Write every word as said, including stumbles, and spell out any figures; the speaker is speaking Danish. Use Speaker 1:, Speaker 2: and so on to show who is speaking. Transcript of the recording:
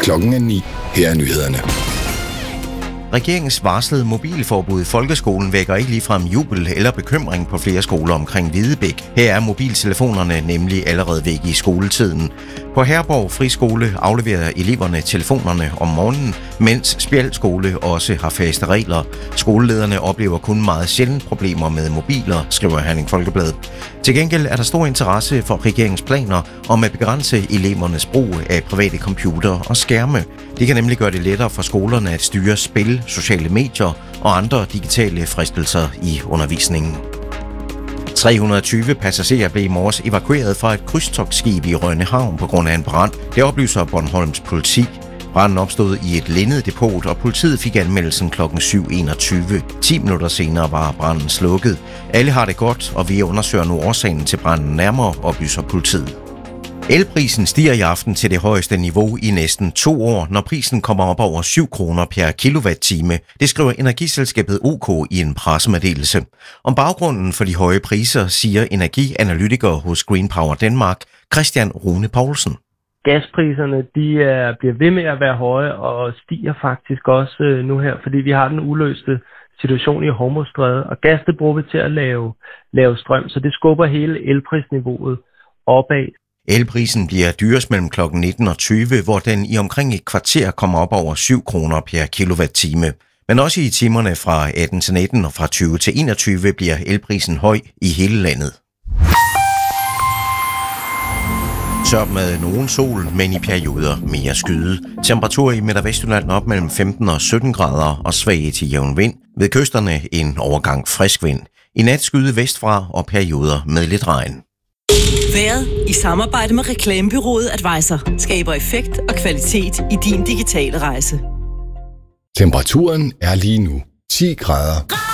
Speaker 1: Klokken er ni. Her er nyhederne.
Speaker 2: Regeringens varslede mobilforbud i folkeskolen vækker ikke ligefrem jubel eller bekymring på flere skoler omkring Hvidebæk. Her er mobiltelefonerne nemlig allerede væk i skoletiden. På Herborg Friskole afleverer eleverne telefonerne om morgenen, mens Spjald Skole også har faste regler. Skolelederne oplever kun meget sjældent problemer med mobiler, skriver Herning Folkeblad. Til gengæld er der stor interesse for regeringens planer om at begrænse elevernes brug af private computer og skærme. Det kan nemlig gøre det lettere for skolerne at styre spil, sociale medier og andre digitale fristelser i undervisningen. tre hundrede og tyve passagerer blev i morges evakueret fra et krydstogtskib i Rønne Havn på grund af en brand. Det oplyser Bornholms politi. Branden opstod i et linnedepot, og politiet fik anmeldelsen klokken syv enogtyve. ti minutter senere var branden slukket. Alle har det godt, og vi undersøger nu årsagen til branden nærmere, oplyser politiet. Elprisen stiger i aften til det højeste niveau i næsten to år, når prisen kommer op over syv kroner per kilowatt-time. Det skriver energiselskabet O K i en pressemeddelelse. Om baggrunden for de høje priser siger energianalytiker hos Green Power Denmark, Christian Rune Poulsen.
Speaker 3: Gaspriserne de er, bliver ved med at være høje og stiger faktisk også nu her, fordi vi har den uløste situation i Hormuzstrædet, og gas det bruger vi til at lave, lave strøm, så det skubber hele elprisniveauet opad.
Speaker 2: Elprisen bliver dyrest mellem klokken nitten og tyve, hvor den i omkring et kvarter kommer op over syv kroner per kilowatt-time. Men også i timerne fra atten til nitten og fra tyve til enogtyve bliver elprisen høj i hele landet. Så med nogen sol, men i perioder mere skyde. Temperatur i Midt- og Vestjylland op mellem femten og sytten grader og svag til jævn vind. Ved kysterne en overgang frisk vind. I nat skyde vestfra og perioder med lidt regn.
Speaker 4: Været i samarbejde med reklamebureauet Advisor skaber effekt og kvalitet i din digitale rejse.
Speaker 1: Temperaturen er lige nu ti grader.